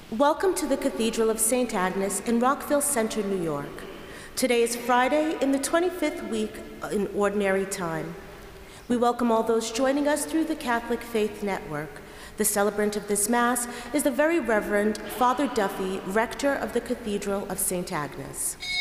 Welcome to the Cathedral of St. Agnes in Rockville Centre, New York. Today is Friday in the 25th week in Ordinary Time. We welcome all those joining us through the Catholic Faith Network. The celebrant of this Mass is the Very Reverend Father Duffy, Rector of the Cathedral of St. Agnes.